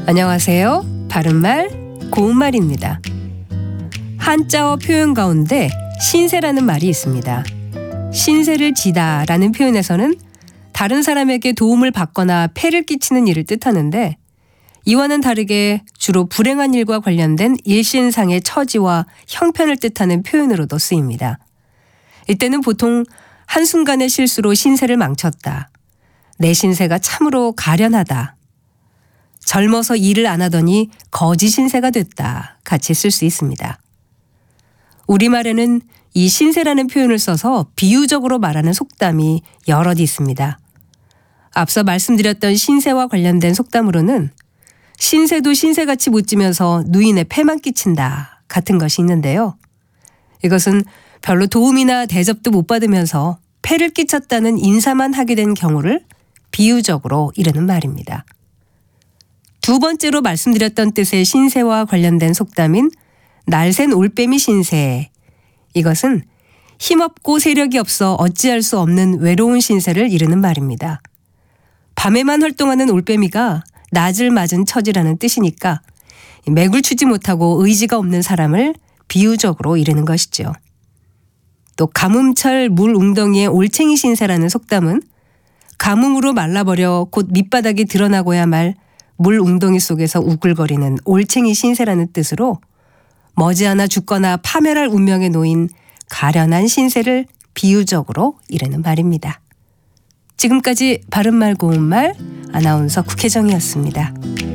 안녕하세요. 바른말, 고운말입니다. 한자어 표현 가운데 신세라는 말이 있습니다. 신세를 지다 라는 표현에서는 다른 사람에게 도움을 받거나 폐를 끼치는 일을 뜻하는데, 이와는 다르게 주로 불행한 일과 관련된 일신상의 처지와 형편을 뜻하는 표현으로도 쓰입니다. 이때는 보통 한순간의 실수로 신세를 망쳤다, 내 신세가 참으로 가련하다, 젊어서 일을 안 하더니 거지 신세가 됐다 같이 쓸 수 있습니다. 우리말에는 이 신세라는 표현을 써서 비유적으로 말하는 속담이 여럿 있습니다. 앞서 말씀드렸던 신세와 관련된 속담으로는 신세도 신세같이 못 지면서 누인의 폐만 끼친다 같은 것이 있는데요. 이것은 별로 도움이나 대접도 못 받으면서 폐를 끼쳤다는 인사만 하게 된 경우를 비유적으로 이르는 말입니다. 두 번째로 말씀드렸던 뜻의 신세와 관련된 속담인 날샌 올빼미 신세, 이것은 힘없고 세력이 없어 어찌할 수 없는 외로운 신세를 이르는 말입니다. 밤에만 활동하는 올빼미가 낯을 맞은 처지라는 뜻이니까 맥을 추지 못하고 의지가 없는 사람을 비유적으로 이르는 것이죠. 또 가뭄철 물 웅덩이의 올챙이 신세라는 속담은 가뭄으로 말라버려 곧 밑바닥이 드러나고야 말 물 웅덩이 속에서 우글거리는 올챙이 신세라는 뜻으로 머지않아 죽거나 파멸할 운명에 놓인 가련한 신세를 비유적으로 이르는 말입니다. 지금까지 바른말 고운말 아나운서 국혜정이었습니다.